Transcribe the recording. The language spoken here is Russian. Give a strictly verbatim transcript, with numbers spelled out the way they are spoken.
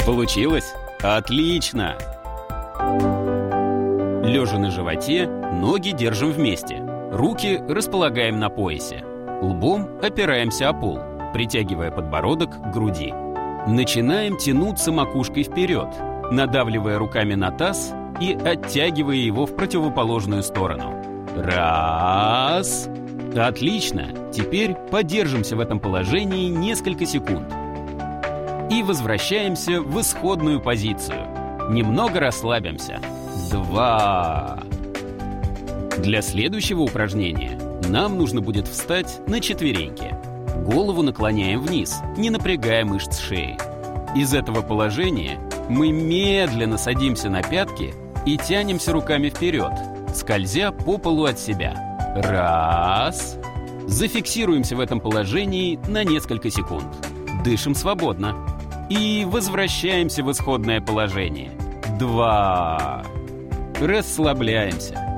Получилось? Отлично! Лежа на животе, ноги держим вместе. Руки располагаем на поясе. Лбом опираемся о пол, притягивая подбородок к груди. Начинаем тянуться макушкой вперед, надавливая руками на таз и оттягивая его в противоположную сторону. Раз. Отлично. Теперь подержимся в этом положении несколько секунд. И возвращаемся в исходную позицию. Немного расслабимся. Два. Для следующего упражнения нам нужно будет встать на четвереньки. Голову наклоняем вниз, не напрягая мышц шеи. Из этого положения мы медленно садимся на пятки и тянемся руками вперед, скользя по полу от себя. Раз. Зафиксируемся в этом положении на несколько секунд. Дышим свободно. И возвращаемся в исходное положение. Два. Расслабляемся.